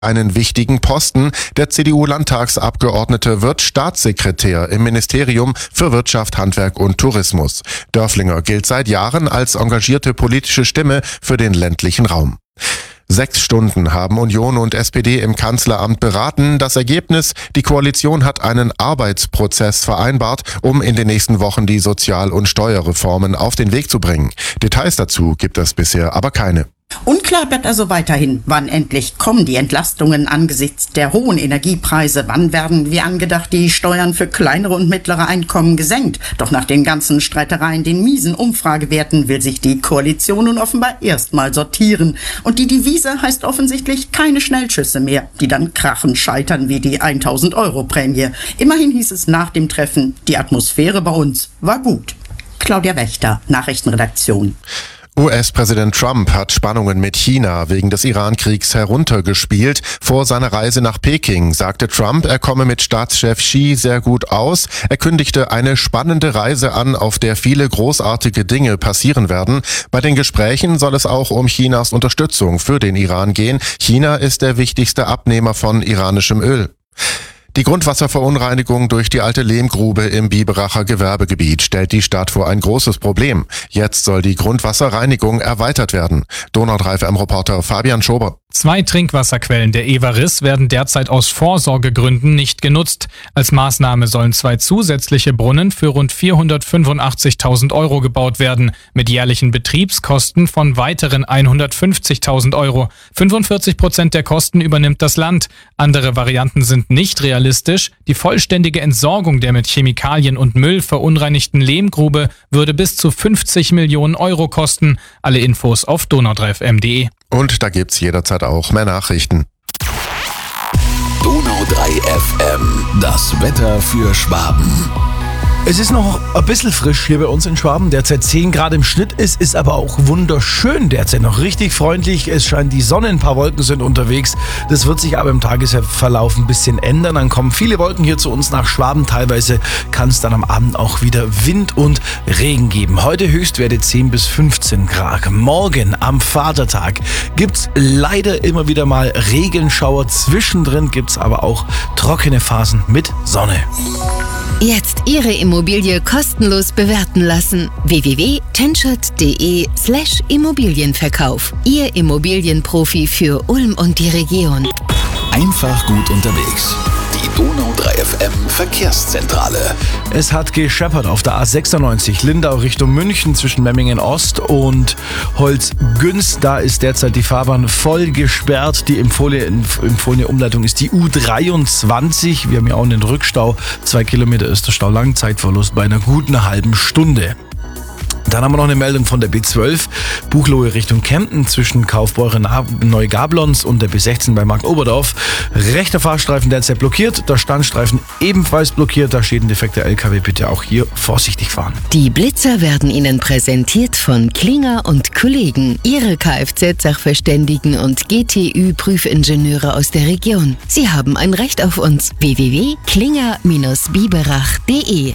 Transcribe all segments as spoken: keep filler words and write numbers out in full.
einen wichtigen Posten. Der C D U-Landtagsabgeordnete wird Staatssekretär im Ministerium für Wirtschaft, Handwerk und Tourismus. Dörflinger gilt seit Jahren als engagierte politische Stimme für den ländlichen Raum. Sechs Stunden haben Union und S P D im Kanzleramt beraten. Das Ergebnis: Die Koalition hat einen Arbeitsprozess vereinbart, um in den nächsten Wochen die Sozial- und Steuerreformen auf den Weg zu bringen. Details dazu gibt es bisher aber keine. Unklar bleibt also weiterhin, wann endlich kommen die Entlastungen angesichts der hohen Energiepreise. Wann werden, wie angedacht, die Steuern für kleinere und mittlere Einkommen gesenkt? Doch nach den ganzen Streitereien, den miesen Umfragewerten, will sich die Koalition nun offenbar erstmal sortieren. Und die Devise heißt offensichtlich keine Schnellschüsse mehr, die dann krachend scheitern wie die tausend Euro Prämie. Immerhin hieß es nach dem Treffen, die Atmosphäre bei uns war gut. Claudia Wächter, Nachrichtenredaktion. U S-Präsident Trump hat Spannungen mit China wegen des Iran-Kriegs heruntergespielt. Vor seiner Reise nach Peking sagte Trump, er komme mit Staatschef Xi sehr gut aus. Er kündigte eine spannende Reise an, auf der viele großartige Dinge passieren werden. Bei den Gesprächen soll es auch um Chinas Unterstützung für den Iran gehen. China ist der wichtigste Abnehmer von iranischem Öl. Die Grundwasserverunreinigung durch die alte Lehmgrube im Biberacher Gewerbegebiet stellt die Stadt vor ein großes Problem. Jetzt soll die Grundwasserreinigung erweitert werden. Donau drei F M-Reporter Fabian Schober. Zwei Trinkwasserquellen der Everis werden derzeit aus Vorsorgegründen nicht genutzt. Als Maßnahme sollen zwei zusätzliche Brunnen für rund vierhundertfünfundachtzigtausend Euro gebaut werden, mit jährlichen Betriebskosten von weiteren hundertfünfzigtausend Euro. fünfundvierzig Prozent der Kosten übernimmt das Land. Andere Varianten sind nicht realistisch. Die vollständige Entsorgung der mit Chemikalien und Müll verunreinigten Lehmgrube würde bis zu fünfzig Millionen Euro kosten. Alle Infos auf donau drei F M punkt de. Und da gibt's jederzeit auch mehr Nachrichten. Donau drei F M, das Wetter für Schwaben. Es ist noch ein bisschen frisch hier bei uns in Schwaben, derzeit zehn Grad im Schnitt. Es ist aber auch wunderschön derzeit, noch richtig freundlich. Es scheint die Sonne, ein paar Wolken sind unterwegs. Das wird sich aber im Tagesverlauf ein bisschen ändern. Dann kommen viele Wolken hier zu uns nach Schwaben. Teilweise kann es dann am Abend auch wieder Wind und Regen geben. Heute Höchstwerte zehn bis fünfzehn Grad. Morgen am Vatertag gibt es leider immer wieder mal Regenschauer. Zwischendrin gibt es aber auch trockene Phasen mit Sonne. Jetzt Ihre Immobilie kostenlos bewerten lassen. w w w punkt tenschert punkt de slash Immobilienverkauf. Ihr Immobilienprofi für Ulm und die Region. Einfach gut unterwegs. Die Donau drei F M Verkehrszentrale. Es hat gescheppert auf der A sechsundneunzig Lindau Richtung München zwischen Memmingen Ost und Holzgünz. Da ist derzeit die Fahrbahn voll gesperrt. Die empfohlene, empfohlene Umleitung ist die U dreiundzwanzig. Wir haben ja auch einen Rückstau. Zwei Kilometer ist der Stau lang. Zeitverlust bei einer guten halben Stunde. Dann haben wir noch eine Meldung von der B zwölf, Buchloe Richtung Kempten zwischen Kaufbeuren Neugablons und der B sechzehn bei Markt Oberdorf. Rechter Fahrstreifen derzeit blockiert, der Standstreifen ebenfalls blockiert. Da steht ein defekter L K W, bitte auch hier vorsichtig fahren. Die Blitzer werden Ihnen präsentiert von Klinger und Kollegen, Ihre Kfz-Sachverständigen und G T Ü-Prüfingenieure aus der Region. Sie haben ein Recht auf uns. w w w punkt klinger Bindestrich biberach punkt de.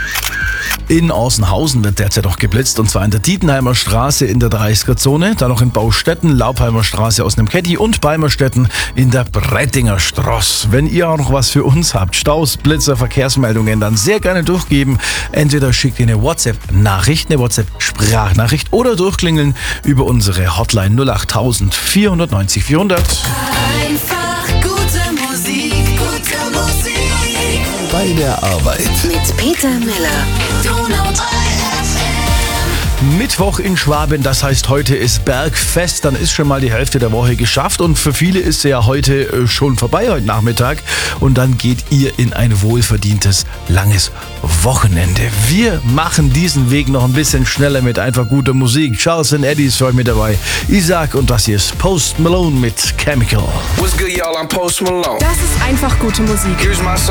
In Orsenhausen wird derzeit noch geblitzt, und zwar in der Dietenheimer Straße in der dreißiger-Zone, dann noch in Baustetten, Laubheimer Straße aus Nemketti und Beimerstetten in der Brettinger Stross. Wenn ihr auch noch was für uns habt, Staus, Blitzer, Verkehrsmeldungen, dann sehr gerne durchgeben. Entweder schickt ihr eine WhatsApp-Nachricht, eine WhatsApp-Sprachnachricht oder durchklingeln über unsere Hotline null acht tausend vierhundertneunzig vierhundert. Einfach gute Musik, gute Musik. Bei der Arbeit. Mit Peter Meller. Donau drei F M. Mittwoch in Schwaben, das heißt, heute ist Bergfest, dann ist schon mal die Hälfte der Woche geschafft und für viele ist sie ja heute schon vorbei, heute Nachmittag, und dann geht ihr in ein wohlverdientes, langes Wochenende. Wir machen diesen Weg noch ein bisschen schneller mit einfach guter Musik. Charles and Eddie ist für euch mit dabei, Isaac, und das hier ist Post Malone mit Chemical. What's good, y'all? I'm Post Malone. Das ist einfach gute Musik. Here's my